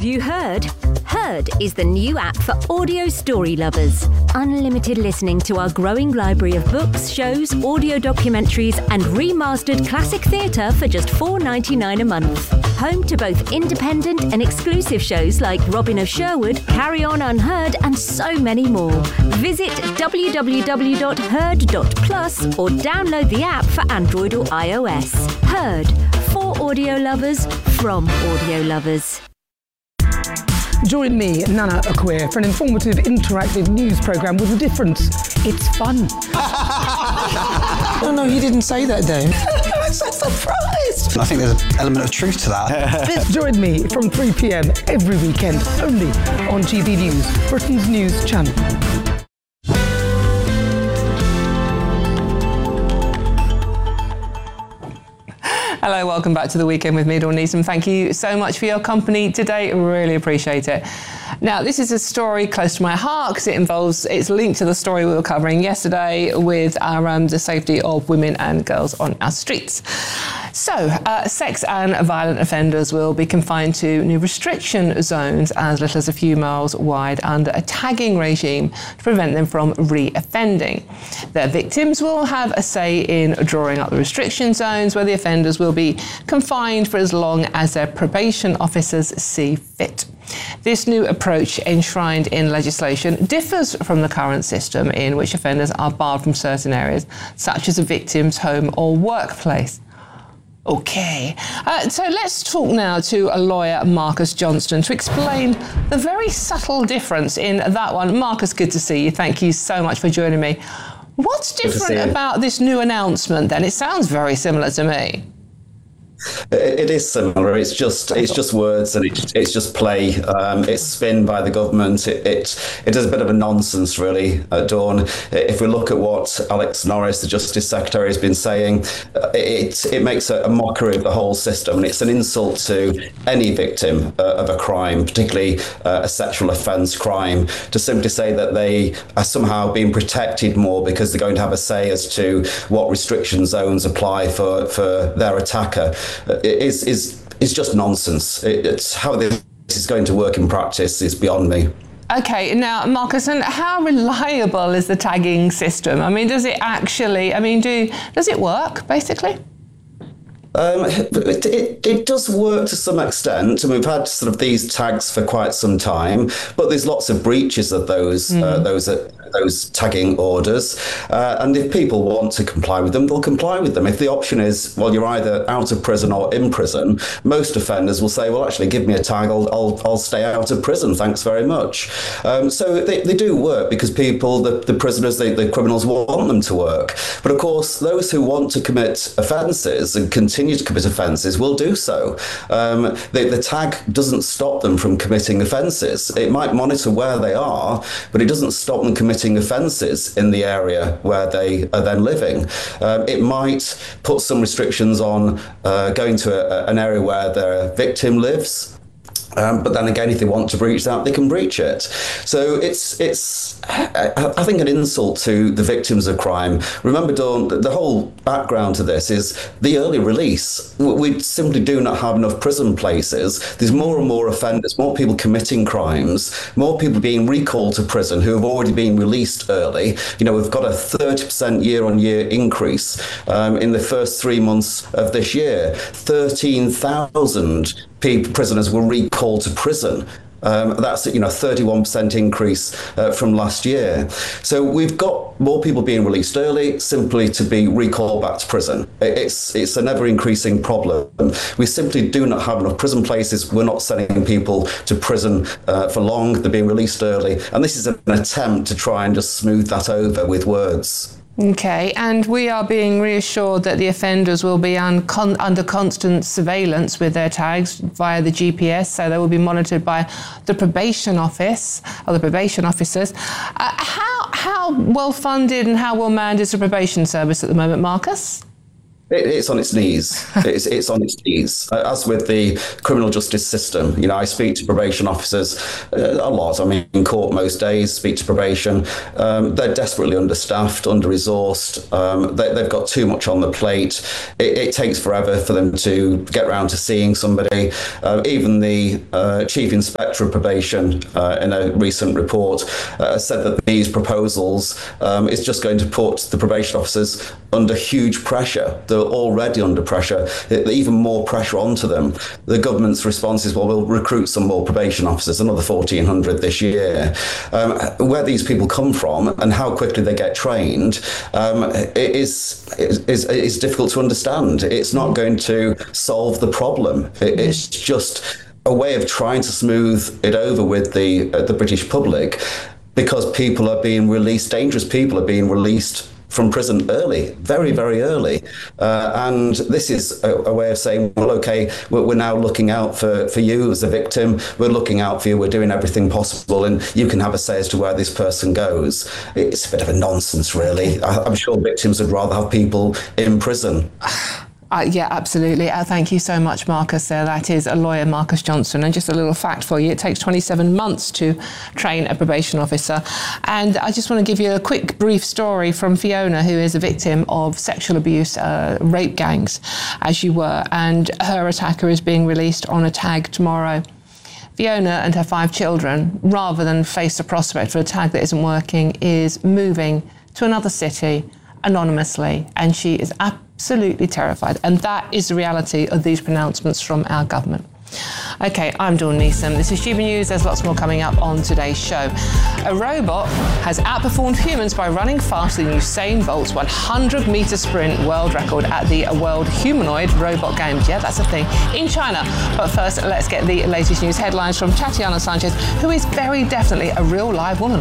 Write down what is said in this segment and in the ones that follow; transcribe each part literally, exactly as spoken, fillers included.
you heard? Heard is the new app for audio story lovers. Unlimited listening to our growing library of books, shows, audio documentaries and remastered classic theatre for just four dollars ninety-nine a month. Home to both independent and exclusive shows like Robin of Sherwood, Carry On Unheard and so many more. Visit w w w dot heard dot plus or download the app for Android or iOS. Heard, for audio lovers, from audio lovers. Join me, Nana Acquia, for an informative, interactive news programme with a difference. It's fun. No, no, you didn't say that, Dave. I'm so surprised. I think there's an element of truth to that. Join me from three p m every weekend, only on G B News, Britain's news channel. Hello, welcome back to The Weekend with me, Dawn Neeson. Thank you so much for your company today. Really appreciate it. Now, this is a story close to my heart because it involves, it's linked to the story we were covering yesterday with our, um, the safety of women and girls on our streets. So, uh, sex and violent offenders will be confined to new restriction zones as little as a few miles wide under a tagging regime to prevent them from re-offending. Their victims will have a say in drawing up the restriction zones where the offenders will be confined for as long as their probation officers see fit. This new approach, enshrined in legislation, differs from the current system in which offenders are barred from certain areas, such as a victim's home or workplace. OK, uh, so let's talk now to a lawyer, Marcus Johnston, to explain the very subtle difference in that one. Marcus, good to see you. Thank you so much for joining me. What's different about this new announcement then? It sounds very similar to me. It, it is similar. It's just it's just words and it, it's just play. Um, it's spin by the government. It, it it is a bit of a nonsense, really, uh, Dawn. If we look at what Alex Norris, the Justice Secretary, has been saying, uh, it it makes a, a mockery of the whole system, and it's an insult to any victim uh, of a crime, particularly uh, a sexual offence crime, to simply say that they are somehow being protected more because they're going to have a say as to what restriction zones apply for, for their attacker. It is is is just nonsense. It, it's how this is going to work in practice is beyond me. OK, now, Marcus, and how reliable is the tagging system? I mean, does it actually, I mean, do does it work, basically? Um, it, it, it does work to some extent, and we've had sort of these tags for quite some time, but there's lots of breaches of those mm. uh, those uh, those tagging orders, uh, and if people want to comply with them, they'll comply with them. If the option is, well, you're either out of prison or in prison, most offenders will say, well, actually, give me a tag, I'll I'll, I'll stay out of prison, thanks very much. Um, so they, they do work because people, the, the prisoners, the, the criminals want them to work. But of course, those who want to commit offences and continue to commit offences will do so. Um, the, the tag doesn't stop them from committing offences. It might monitor where they are, but it doesn't stop them committing offences in the area where they are then living. Um, it might put some restrictions on uh, going to a, an area where their victim lives. Um, but then again, if they want to breach that, they can breach it. So it's, it's I, I think, an insult to the victims of crime. Remember, Dawn, the whole background to this is the early release. We simply do not have enough prison places. There's more and more offenders, more people committing crimes, more people being recalled to prison who have already been released early. You know, we've got a thirty percent year-on-year increase um, in the first three months of this year. thirteen thousand people, prisoners were recalled to prison. Um, that's, you know, thirty-one percent increase uh, from last year. So we've got more people being released early simply to be recalled back to prison. It's it's an ever-increasing problem. We simply do not have enough prison places. We're not sending people to prison uh, for long. They're being released early. And this is an attempt to try and just smooth that over with words. OK, and we are being reassured that the offenders will be un- con- under constant surveillance with their tags via the G P S, so they will be monitored by the probation office, or the probation officers. Uh, how, how well funded and how well manned is the probation service at the moment, Marcus? It, it's on its knees. It's, it's on its knees. As with the criminal justice system, you know, I speak to probation officers uh, a lot. I mean, in court most days, speak to probation. Um, they're desperately understaffed, under-resourced. Um, they, they've got too much on the plate. It, it takes forever for them to get around to seeing somebody. Uh, even the uh, chief inspector of probation uh, in a recent report uh, said that these proposals um, is just going to put the probation officers under huge pressure. They're already under pressure, even more pressure onto them. The government's response is, well, we'll recruit some more probation officers, another fourteen hundred this year. Um, where these people come from and how quickly they get trained um, is, is, is difficult to understand. It's not going to solve the problem. It, it's just a way of trying to smooth it over with the, uh, the British public, because people are being released, dangerous people are being released from prison early, very, very early. Uh, and this is a, a way of saying, well, okay, we're, we're now looking out for, for you as a victim. We're looking out for you. We're doing everything possible. And you can have a say as to where this person goes. It's a bit of a nonsense, really. I, I'm sure victims would rather have people in prison. Uh, yeah, absolutely. Uh, thank you so much, Marcus. Uh, that is a lawyer, Marcus Johnson. And just a little fact for you, it takes twenty-seven months to train a probation officer. And I just want to give you a quick, brief story from Fiona, who is a victim of sexual abuse, uh, rape gangs, as you were. And her attacker is being released on a tag tomorrow. Fiona and her five children, rather than face the prospect for a tag that isn't working, is moving to another city anonymously. And she is absolutely Absolutely terrified. And that is the reality of these pronouncements from our government. Okay, I'm Dawn Neeson. This is G B News. There's lots more coming up on today's show. A robot has outperformed humans by running faster than Usain Bolt's one hundred metre sprint world record at the World Humanoid Robot Games. Yeah, that's a thing. In China. But first, let's get the latest news headlines from Tatiana Sanchez, who is very definitely a real live woman.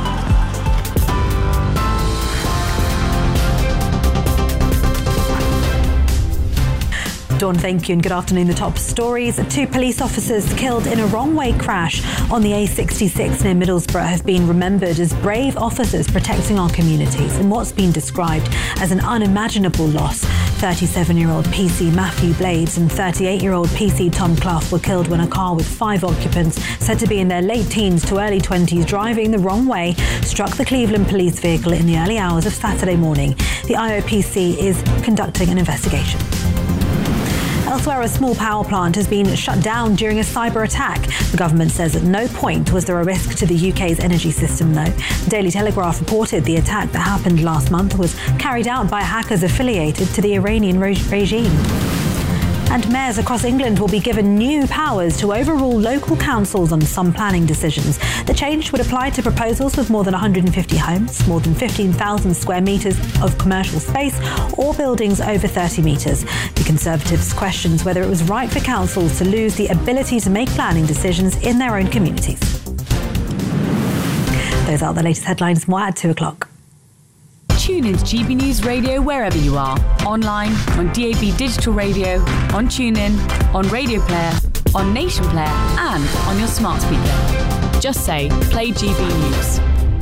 Dawn, thank you and good afternoon. The top stories. Two police officers killed in a wrong-way crash on the A sixty-six near Middlesbrough have been remembered as brave officers protecting our communities in what's been described as an unimaginable loss. thirty-seven-year-old P C Matthew Blades and thirty-eight-year-old P C Tom Clough were killed when a car with five occupants, said to be in their late teens to early twenties, driving the wrong way, struck the Cleveland police vehicle in the early hours of Saturday morning. The I O P C is conducting an investigation. Elsewhere, a small power plant has been shut down during a cyber attack. The government says at no point was there a risk to the U K's energy system, though. The Daily Telegraph reported the attack that happened last month was carried out by hackers affiliated to the Iranian re- regime. And mayors across England will be given new powers to overrule local councils on some planning decisions. The change would apply to proposals with more than one hundred fifty homes, more than fifteen thousand square metres of commercial space, or buildings over thirty metres. The Conservatives questions whether it was right for councils to lose the ability to make planning decisions in their own communities. Those are the latest headlines. More at two o'clock. Tune into G B News Radio wherever you are. Online, on D A B Digital Radio, on TuneIn, on Radio Player, on Nation Player, and on your smart speaker. Just say, play G B News.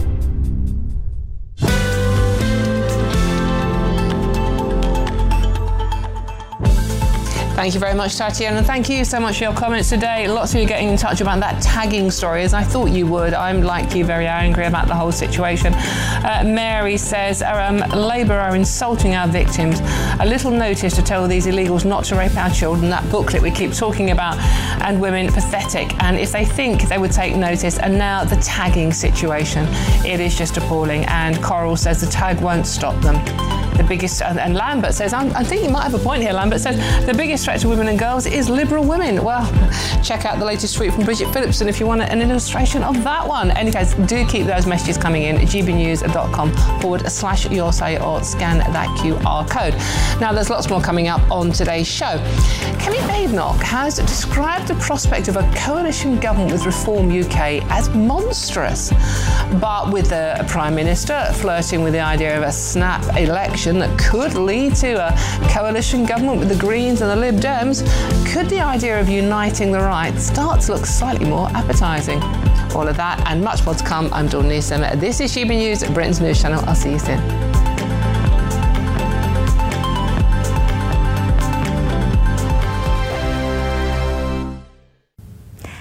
Thank you very much, Tatiana, and thank you so much for your comments today. Lots of you getting in touch about that tagging story, as I thought you would. I'm, like you, very angry about the whole situation. Uh, Mary says, um, Labour are insulting our victims. A little notice to tell these illegals not to rape our children, that booklet we keep talking about, and women, pathetic. And if they think they would take notice, and now the tagging situation, it is just appalling. And Coral says the tag won't stop them. The biggest, and, and Lambert says, I'm, I think you might have a point here, Lambert says, the biggest threat to women and girls is liberal women. Well, check out the latest tweet from Bridget Phillipson if you want an illustration of that one. Any case, do keep those messages coming in, gbnews.com forward slash your say, or scan that Q R code. Now, there's lots more coming up on today's show. Kemi Badenoch has described the prospect of a coalition government with Reform U K as monstrous, but with the Prime Minister flirting with the idea of a snap election that could lead to a coalition government with the Greens and the Lib Dems, could the idea of uniting the right start to look slightly more appetising? All of that and much more to come. I'm Dawn Neeson. This is G B News, Britain's news channel. I'll see you soon.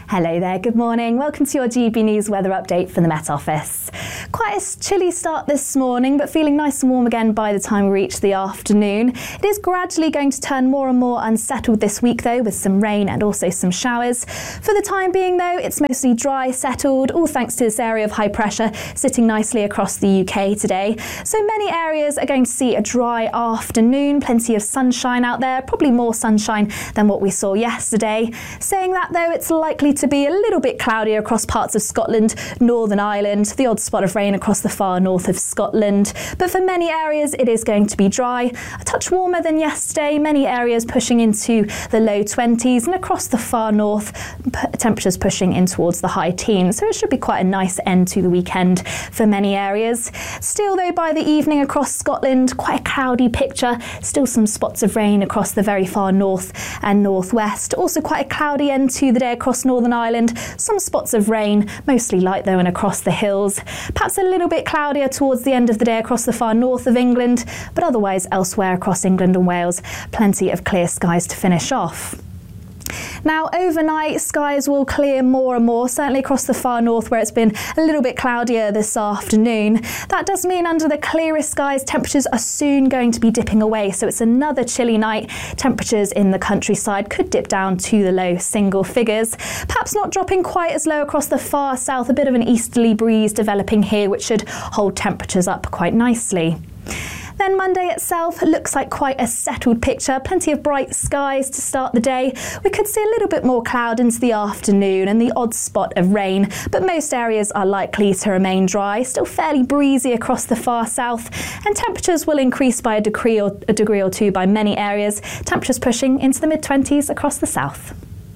Hello there, good morning. Welcome to your G B News weather update from the Met Office. Quite a chilly start this morning, but feeling nice and warm again by the time we reach the afternoon. It is gradually going to turn more and more unsettled this week though, with some rain and also some showers. For the time being though, it's mostly dry, settled, all thanks to this area of high pressure sitting nicely across the U K today. So many areas are going to see a dry afternoon, plenty of sunshine out there, probably more sunshine than what we saw yesterday. Saying that though, it's likely to be a little bit cloudier across parts of Scotland, Northern Ireland, the odd spot of rain across the far north of Scotland. But for many areas, it is going to be dry, a touch warmer than yesterday, many areas pushing into the low twenties, and across the far north, temperatures pushing in towards the high teens. So it should be quite a nice end to the weekend for many areas. Still though, by the evening across Scotland, quite a cloudy picture, still some spots of rain across the very far north and northwest. Also quite a cloudy end to the day across Northern Ireland, some spots of rain, mostly light though, and across the hills. Perhaps a little bit cloudier towards the end of the day across the far north of England, but otherwise elsewhere across England and Wales, plenty of clear skies to finish off. Now, overnight, skies will clear more and more, certainly across the far north where it's been a little bit cloudier this afternoon. That does mean under the clearest skies, temperatures are soon going to be dipping away, so it's another chilly night. Temperatures in the countryside could dip down to the low single figures, perhaps not dropping quite as low across the far south, a bit of an easterly breeze developing here, which should hold temperatures up quite nicely. Then Monday itself looks like quite a settled picture, plenty of bright skies to start the day. We could see a little bit more cloud into the afternoon and the odd spot of rain, but most areas are likely to remain dry, still fairly breezy across the far south, and temperatures will increase by a degree or, a degree or two by many areas, temperatures pushing into the mid twenties across the south.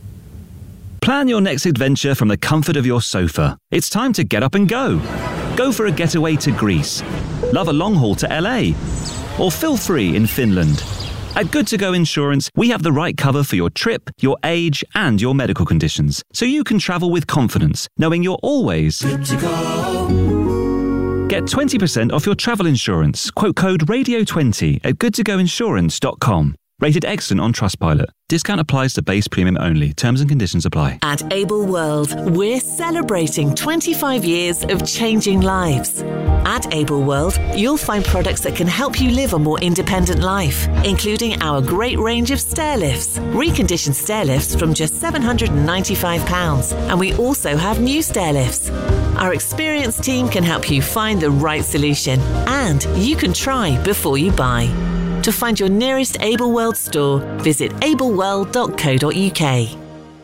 Plan your next adventure from the comfort of your sofa. It's time to get up and go. Go for a getaway to Greece. Love a long haul to L A. Or feel free in Finland. At Good To Go Insurance, we have the right cover for your trip, your age, and your medical conditions, so you can travel with confidence, knowing you're always good to go. Get twenty percent off your travel insurance. Quote code radio twenty at good to go insurance dot com. Rated excellent on Trustpilot. Discount applies to base premium only. Terms and conditions apply. At Able World, we're celebrating twenty-five years of changing lives. At Able World, you'll find products that can help you live a more independent life, including our great range of stair lifts, reconditioned stair lifts from just seven hundred ninety-five pounds. And we also have new stair lifts. Our experienced team can help you find the right solution, and you can try before you buy. To find your nearest Able World store, visit able world dot co dot U K.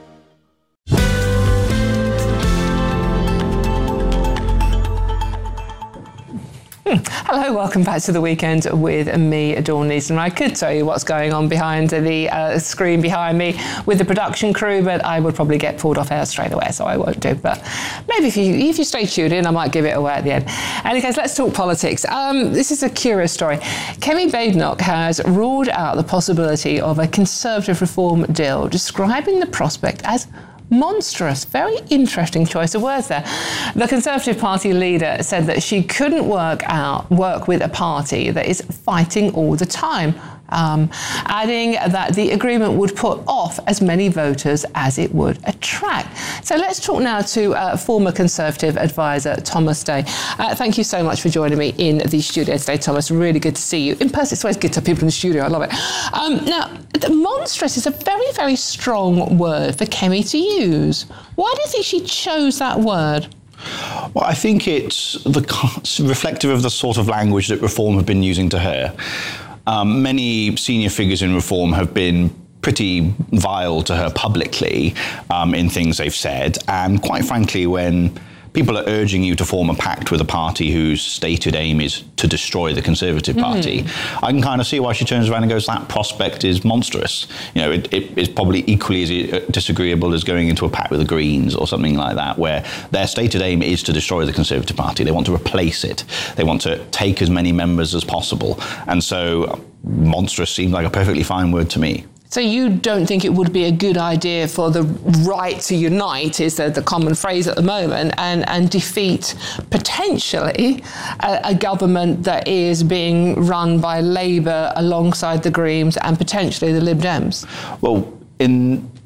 Hello, welcome back to the weekend with me, Dawn Neeson. I could tell you what's going on behind the uh, screen behind me with the production crew, but I would probably get pulled off air straight away, so I won't do. But maybe if you if you stay tuned in, I might give it away at the end. Anyways, let's talk politics. Um, this is a curious story. Kemi Badenoch has ruled out the possibility of a Conservative reform deal, describing the prospect as monstrous. Very interesting choice of words there. The Conservative Party leader said that she couldn't work out work with a party that is fighting all the time, um, adding that the agreement would put off as many voters as it would attract. So let's talk now to uh, former Conservative advisor Thomas Day. Uh, thank you so much for joining me in the studio today, Thomas. Really good to see you. In person, it's always good to have people in the studio. I love it. Um, now, the monstrous is a very, very strong word for Kemi to use. Why do you think she chose that word? Well, I think it's the reflective of the sort of language that Reform have been using to her. Um, many senior figures in Reform have been pretty vile to her publicly um, in things they've said. And quite frankly, when people are urging you to form a pact with a party whose stated aim is to destroy the Conservative Party, mm. I can kind of see why she turns around and goes, that prospect is monstrous. You know, it, it, it's probably equally as disagreeable as going into a pact with the Greens or something like that, where their stated aim is to destroy the Conservative Party. They want to replace it. They want to take as many members as possible. And so monstrous seemed like a perfectly fine word to me. So you don't think it would be a good idea for the right to unite, is the, the common phrase at the moment, and, and defeat potentially a, a government that is being run by Labour alongside the Greens and potentially the Lib Dems? Well, in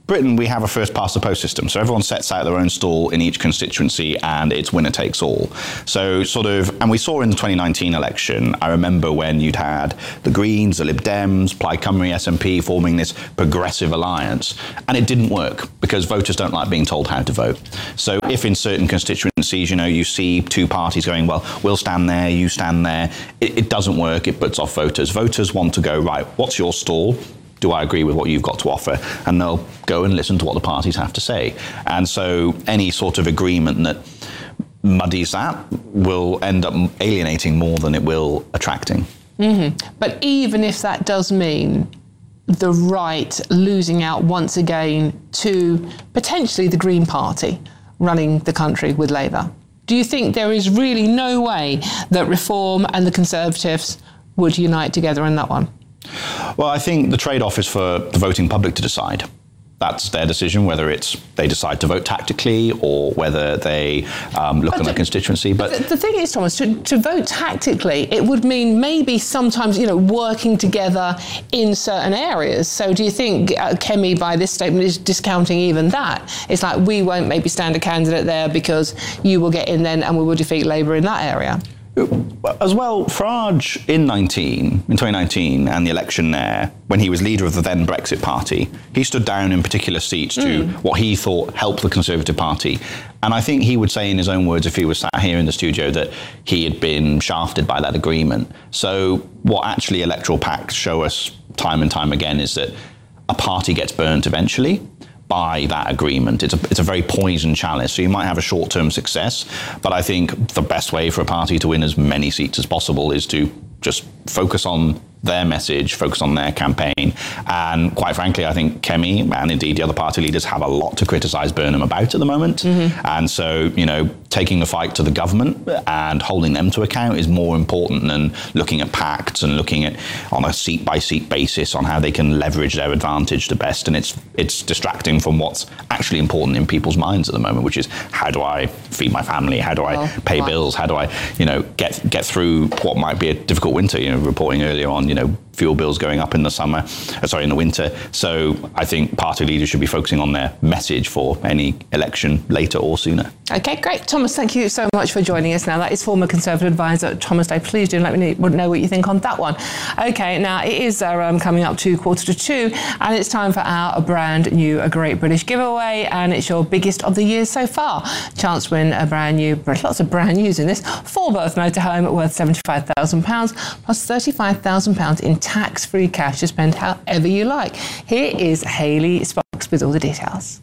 Britain, we have a first past the post system. So everyone sets out their own stall in each constituency and it's winner takes all. So sort of, and we saw in the twenty nineteen election, I remember when you'd had the Greens, the Lib Dems, Plaid Cymru, S N P forming this progressive alliance. And it didn't work because voters don't like being told how to vote. So if in certain constituencies, you know, you see two parties going, well, we'll stand there, you stand there, it, it doesn't work, it puts off voters. Voters want to go, right, what's your stall? Do I agree with what you've got to offer? And they'll go and listen to what the parties have to say. And so any sort of agreement that muddies that will end up alienating more than it will attracting. Mm-hmm. But even if that does mean the right losing out once again to potentially the Green Party running the country with Labour, do you think there is really no way that Reform and the Conservatives would unite together in that one? Well, I think the trade-off is for the voting public to decide. That's their decision, whether it's they decide to vote tactically or whether they um, look at their constituency. But the, the thing is, Thomas, to, to vote tactically, it would mean maybe sometimes, you know, working together in certain areas. So do you think uh, Kemi, by this statement, is discounting even that? It's like, we won't maybe stand a candidate there because you will get in then and we will defeat Labour in that area. As well, Farage in nineteen, in twenty nineteen, and the election there, when he was leader of the then Brexit Party, he stood down in particular seats to mm. what he thought helped the Conservative Party. And I think he would say in his own words, if he was sat here in the studio, that he had been shafted by that agreement. So what actually electoral pacts show us time and time again is that a party gets burnt eventually by that agreement. It's a, it's a very poisoned chalice. So you might have a short-term success, but I think the best way for a party to win as many seats as possible is to just focus on their message, focus on their campaign. And quite frankly, I think Kemi and indeed the other party leaders have a lot to criticise Burnham about at the moment. Mm-hmm. And so, you know, taking the fight to the government and holding them to account is more important than looking at pacts and looking at on a seat-by-seat basis on how they can leverage their advantage the best. And it's it's distracting from what's actually important in people's minds at the moment, which is how do I feed my family? How do I well, pay right. bills? How do I, you know, get get through what might be a difficult winter? You know, reporting earlier on, you know, fuel bills going up in the summer, uh, sorry, in the winter. So I think party leaders should be focusing on their message for any election later or sooner. Okay, great. Thomas, thank you so much for joining us now. That is former Conservative advisor Thomas Day. Please do let me know what you think on that one. Okay, now it is uh, um, coming up to quarter to two and it's time for our brand new A Great British giveaway, and it's your biggest of the year so far. Chance to win a brand new, lots of brand news in this, four-berth motorhome worth seventy-five thousand pounds plus thirty-five thousand pounds in tax-free cash to spend however you like. Here is Hayley Sparks with all the details.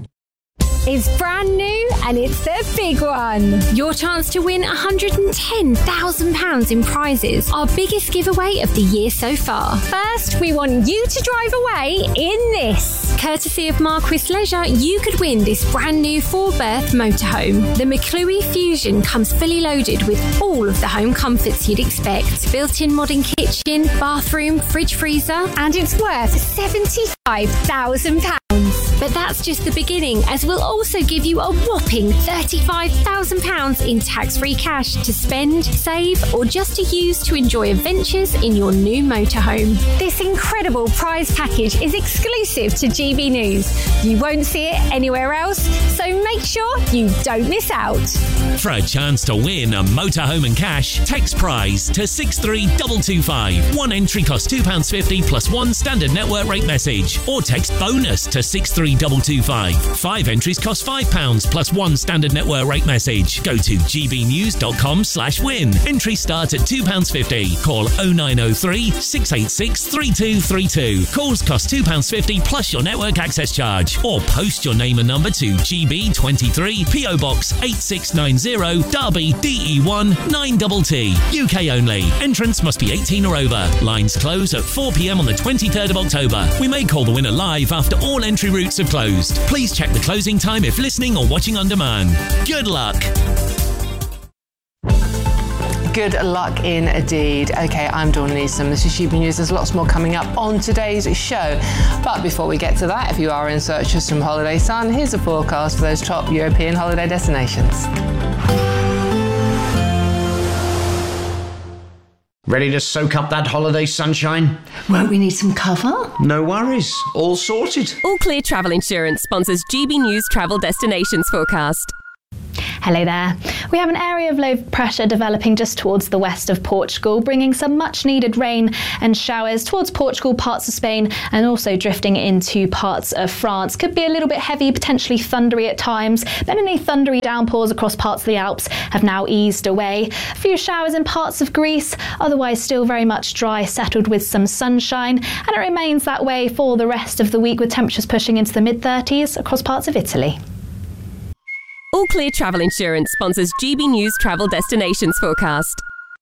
It's brand new and it's the big one. Your chance to win one hundred ten thousand pounds in prizes. Our biggest giveaway of the year so far. First, we want you to drive away in this. Courtesy of Marquis Leisure, you could win this brand new four-berth motorhome. The McClue Fusion comes fully loaded with all of the home comforts you'd expect. Built-in modern kitchen, bathroom, fridge freezer, and it's worth seventy-five thousand pounds. But that's just the beginning, as we'll also give you a whopping thirty-five thousand pounds in tax-free cash to spend, save, or just to use to enjoy adventures in your new motorhome. This incredible prize package is exclusive to G B News. You won't see it anywhere else, so make sure you don't miss out. For a chance to win a motorhome and cash, text prize to six three two two five. One entry costs two pounds fifty plus one standard network rate message, or text bonus to six three two two five. Five entries cost five pounds plus one standard network rate message. Go to gbnews.com slash win. Entry start at two pounds fifty. Call oh nine oh three, six eight six, three two three two. Calls cost two pounds fifty plus your network access charge. Or post your name and number to G B twenty-three, P O Box eight six nine zero, Derby, D E one nine T T. U K only. Entrance must be eighteen or over. Lines close at four p m on the twenty-third of October. We may call the winner live after all entry routes have closed. Please check the closing time if listening or watching on demand. Good luck. Good luck indeed. Okay, I'm Dawn Neeson. This is G B News. There's lots more coming up on today's show. But before we get to that, if you are in search of some holiday sun, here's a forecast for those top European holiday destinations. Ready to soak up that holiday sunshine? Won't we need some cover? No worries. All sorted. All Clear Travel Insurance sponsors G B News Travel Destinations Forecast. Hello there. We have an area of low pressure developing just towards the west of Portugal, bringing some much needed rain and showers towards Portugal, parts of Spain, and also drifting into parts of France. Could be a little bit heavy, potentially thundery at times, but any thundery downpours across parts of the Alps have now eased away. A few showers in parts of Greece, otherwise still very much dry, settled with some sunshine, and it remains that way for the rest of the week, with temperatures pushing into the mid thirties across parts of Italy. All Clear Travel Insurance sponsors G B News Travel Destinations Forecast.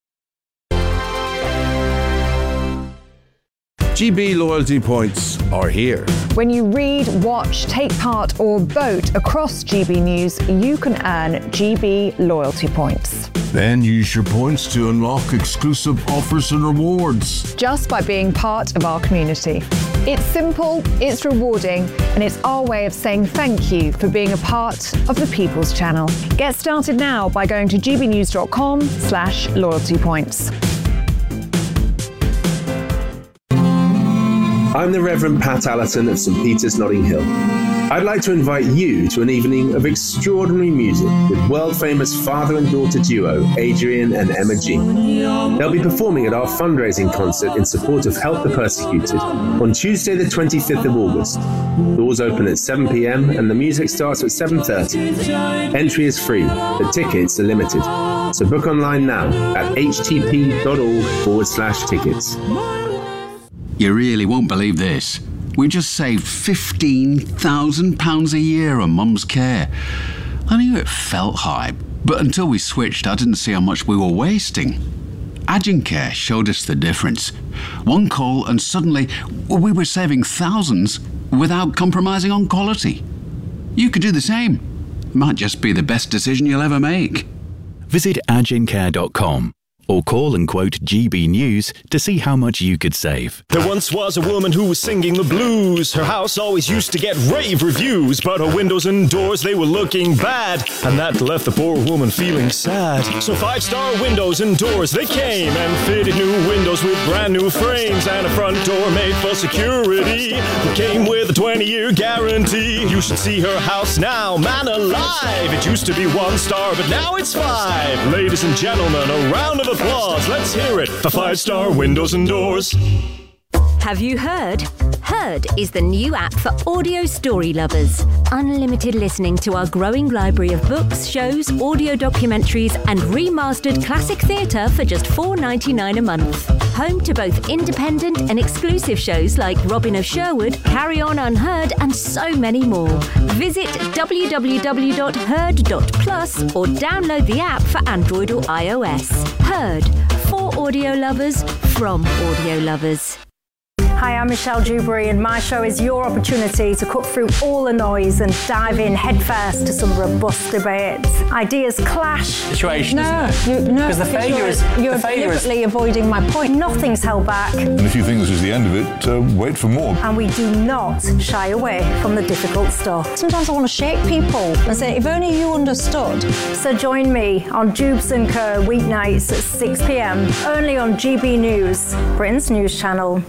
G B loyalty points are here. When you read, watch, take part or vote across G B News, you can earn G B loyalty points. Then use your points to unlock exclusive offers and rewards. Just by being part of our community. It's simple, it's rewarding, and it's our way of saying thank you for being a part of the People's Channel. Get started now by going to gbnews.com slash loyalty points. I'm the Reverend Pat Allerton of St Peter's, Notting Hill. I'd like to invite you to an evening of extraordinary music with world-famous father and daughter duo, Adrian and Emma G. They'll be performing at our fundraising concert in support of Help the Persecuted on Tuesday the twenty-fifth of August. Doors open at seven p.m. and the music starts at seven thirty. Entry is free, but tickets are limited. So book online now at htp.org forward slash tickets. You really won't believe this. We just saved fifteen thousand pounds a year on Mum's care. I knew it felt high, but until we switched, I didn't see how much we were wasting. Agencare showed us the difference. One call and suddenly we were saving thousands without compromising on quality. You could do the same. Might just be the best decision you'll ever make. Visit agencare dot com. Or call and quote G B News to see how much you could save. There once was a woman who was singing the blues. Her house always used to get rave reviews, but her windows and doors, they were looking bad, and that left the poor woman feeling sad. So five-star windows and doors, they came and fitted new windows with brand new frames and a front door made for security. It came with a twenty-year guarantee. You should see her house now, man alive. It used to be one star, but now it's five. Ladies and gentlemen, a round of applause. Applause. Let's hear it for five-star windows and doors. Have you heard? Heard is the new app for audio story lovers. Unlimited listening to our growing library of books, shows, audio documentaries and remastered classic theatre for just four dollars ninety-nine a month. Home to both independent and exclusive shows like Robin of Sherwood, Carry On Unheard and so many more. Visit w w w dot heard dot plus or download the app for Android or iOS. Heard, for audio lovers, from audio lovers. Hi, I'm Michelle Dewberry and my show is your opportunity to cut through all the noise and dive in headfirst to some robust debates. Ideas clash. Situation, no, isn't it? You, no, because the failure you're, is you're the failure deliberately is... avoiding my point. Nothing's held back. And if you think this is the end of it, uh, wait for more. And we do not shy away from the difficult stuff. Sometimes I want to shake people and say, if only you understood. So join me on Jubes and Co weeknights at six p.m. only on G B News, Britain's news channel.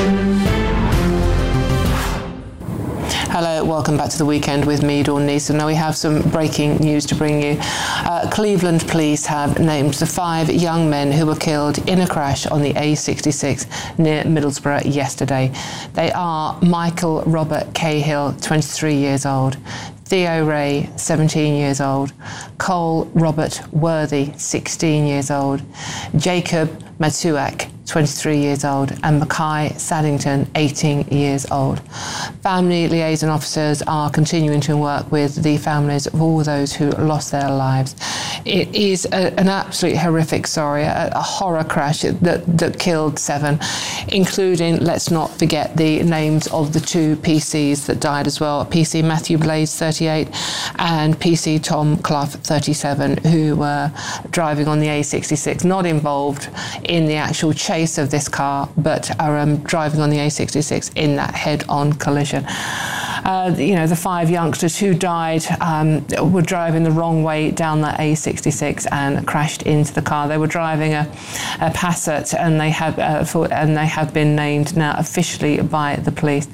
Hello, welcome back to the weekend with me, Dawn Neeson. Now we have some breaking news to bring you. Uh, Cleveland police have named the five young men who were killed in a crash on the A sixty-six near Middlesbrough yesterday. They are Michael Robert Cahill, twenty-three years old, Theo Ray, seventeen years old, Cole Robert Worthy, sixteen years old, Jacob Matuak, twenty-three years old, and Mackay Saddington, eighteen years old. Family liaison officers are continuing to work with the families of all those who lost their lives. It is a, an absolutely horrific story, a, a horror crash that, that killed seven, including, let's not forget, the names of the two P Cs that died as well, P C Matthew Blades, thirty-eight, and P C Tom Clough, thirty-seven, who were driving on the A sixty-six, not involved in the actual chase of this car, but are um, driving on the A sixty-six in that head-on collision. Uh, you know, the five youngsters who died um, were driving the wrong way down the A sixty-six and crashed into the car. They were driving a, a Passat, and they have uh, for, and they have been named now officially by the police.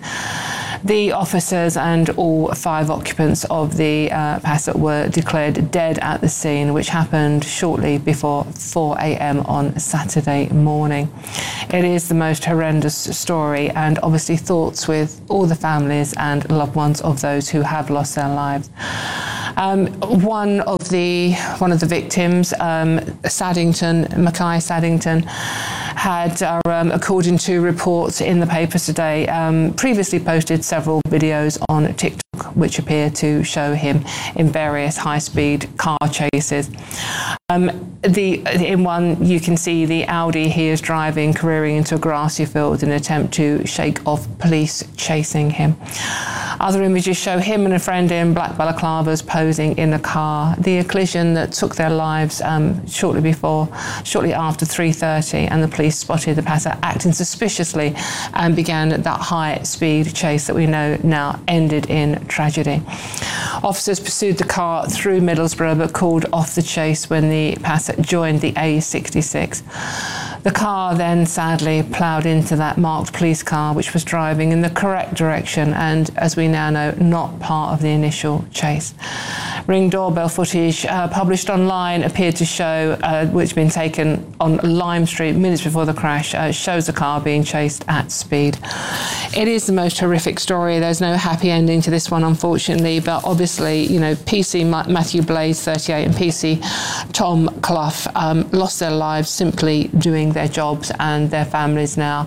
The officers and all five occupants of the uh, Passat were declared dead at the scene, which happened shortly before four a.m. on Saturday morning. It is the most horrendous story, and obviously thoughts with all the families and loved ones of those who have lost their lives. Um, one of the one of the victims, um, Saddington, Mackay Saddington, had, uh, um, according to reports in the papers today, um, previously posted several videos on TikTok which appear to show him in various high-speed car chases. Um, the, in one, you can see the Audi he is driving careering into a grassy field in an attempt to shake off police chasing him. Other images show him and a friend in black balaclavas posing in a car. The collision that took their lives um, shortly before, shortly after three thirty, and the police spotted the Passat acting suspiciously and began that high-speed chase that we know now ended in tragedy. Officers pursued the car through Middlesbrough but called off the chase when the Passat joined the A sixty-six. The car then sadly ploughed into that marked police car which was driving in the correct direction and, as we now know, not part of the initial chase. Ring doorbell footage uh, published online appeared to show, uh, which had been taken on Lime Street minutes before the crash, uh, shows the car being chased at speed. It is the most horrific story. There's no happy ending to this one, unfortunately, but obviously, you know, P C Matthew Blaze, thirty-eight, and P C Tom Clough um, lost their lives simply doing their jobs, and their families now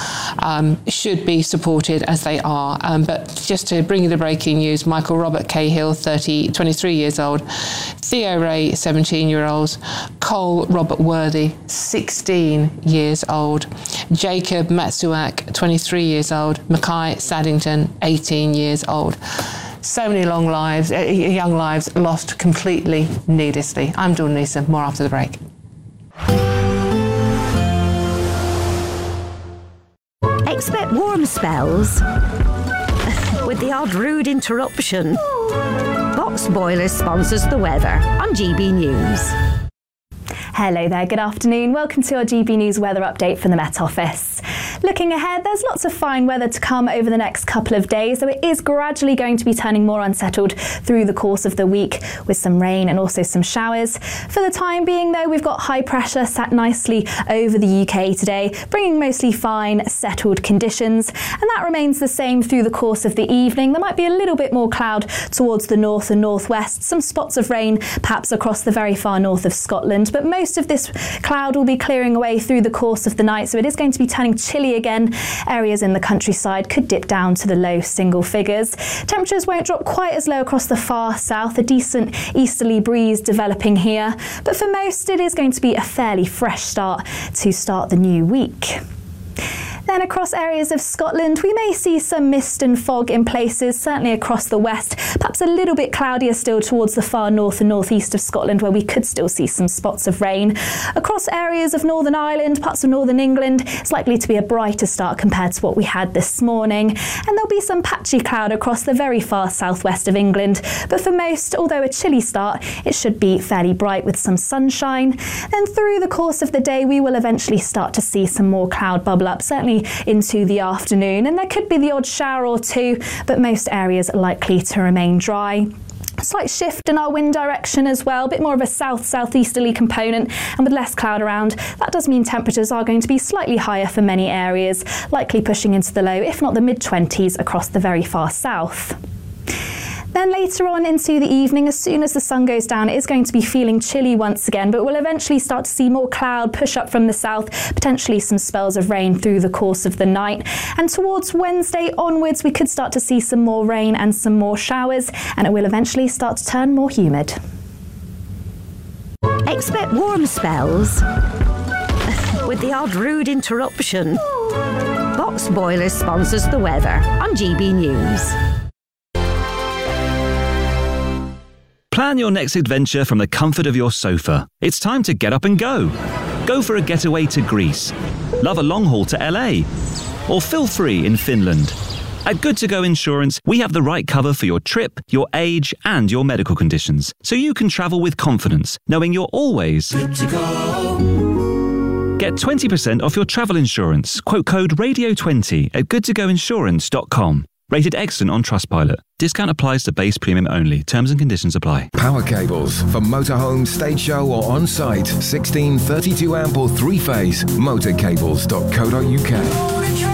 um, should be supported as they are. Um, but just to bring you the breaking news, Michael Robert Cahill, thirty, twenty-three years old, Theo Ray, seventeen year olds, Cole Robert Worthy, sixteen years old, Jacob Matsuak, twenty-three years old, Mackay Saddington, eighteen years old. So many long lives, uh, young lives lost completely needlessly. I'm Dawn Neeson, more after the break. Expect warm spells with the odd rude interruption. Box Boilers sponsors the weather on G B News. Hello there, good afternoon. Welcome to our G B News weather update from the Met Office. Looking ahead, there's lots of fine weather to come over the next couple of days, though it is gradually going to be turning more unsettled through the course of the week with some rain and also some showers. For the time being, though, we've got high pressure sat nicely over the U K today, bringing mostly fine, settled conditions, and that remains the same through the course of the evening. There might be a little bit more cloud towards the north and northwest, some spots of rain perhaps across the very far north of Scotland, but most of this cloud will be clearing away through the course of the night, so it is going to be turning chilly again. Areas in the countryside could dip down to the low single figures. Temperatures won't drop quite as low across the far south, a decent easterly breeze developing here, but for most it is going to be a fairly fresh start to start the new week. Then across areas of Scotland, we may see some mist and fog in places, certainly across the west, perhaps a little bit cloudier still towards the far north and northeast of Scotland, where we could still see some spots of rain. Across areas of Northern Ireland, parts of Northern England, it's likely to be a brighter start compared to what we had this morning. And there'll be some patchy cloud across the very far southwest of England. But for most, although a chilly start, it should be fairly bright with some sunshine. Then through the course of the day, we will eventually start to see some more cloud bubble up, certainly into the afternoon, and there could be the odd shower or two, but most areas are likely to remain dry. A slight shift in our wind direction as well, a bit more of a south-southeasterly component, and with less cloud around, that does mean temperatures are going to be slightly higher for many areas, likely pushing into the low, if not the mid twenties across the very far south. Then later on into the evening, as soon as the sun goes down, it is going to be feeling chilly once again, but we'll eventually start to see more cloud push up from the south, potentially some spells of rain through the course of the night. And towards Wednesday onwards, we could start to see some more rain and some more showers, and it will eventually start to turn more humid. Expect warm spells with the odd rude interruption. Box Boilers sponsors the weather on G B News. Plan your next adventure from the comfort of your sofa. It's time to get up and go. Go for a getaway to Greece. Love a long haul to L A. Or feel free in Finland. At Good To Go Insurance, we have the right cover for your trip, your age, and your medical conditions, so you can travel with confidence, knowing you're always good to go. Get twenty percent off your travel insurance. Quote code radio twenty at good to go insurance dot com. Rated excellent on Trustpilot. Discount applies to base premium only. Terms and conditions apply. Power cables for motorhome, stage show or on-site. sixteen, thirty-two amp or three-phase. motorcables dot co dot uk.